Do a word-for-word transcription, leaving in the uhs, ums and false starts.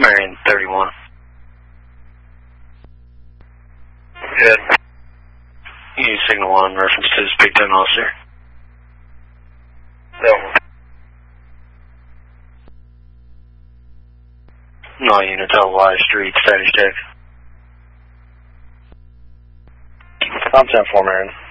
Marion thirty-one. Good. You need signal one in reference to this Big Ten officer. No. No units out Y Street, status check. I'm ten four, Marion.